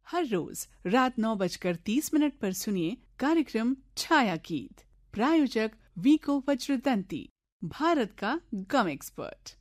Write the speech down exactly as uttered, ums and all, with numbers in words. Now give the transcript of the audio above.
हर रोज रात नौ बजकर तीस मिनट पर सुनिए कार्यक्रम छाया गीत। प्रायोजक वीको वज्रदंती, भारत का गम एक्सपर्ट।